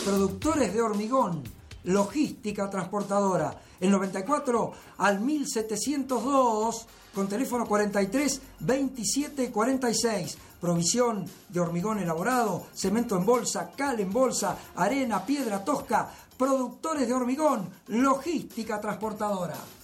Productores de hormigón, logística transportadora. El 94 al 1702, con teléfono 43 27 46. Provisión de hormigón elaborado, cemento en bolsa, cal en bolsa, arena, piedra tosca. Productores de hormigón, logística transportadora.